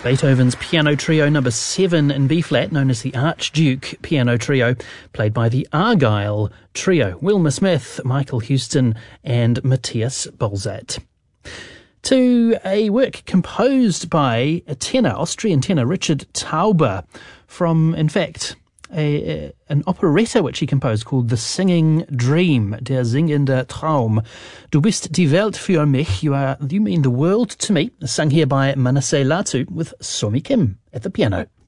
Beethoven's Piano Trio number 7 in B-flat, known as the Archduke Piano Trio, played by the Argyle Trio, Wilma Smith, Michael Houston and Matthias Bolzat. To a work composed by a Austrian tenor, Richard Tauber, from, in fact, an operetta which he composed called The Singing Dream, Der singende Traum. Du bist die Welt für mich, you mean the world to me, sung here by Manasseh Latu with Somi Kim at the piano.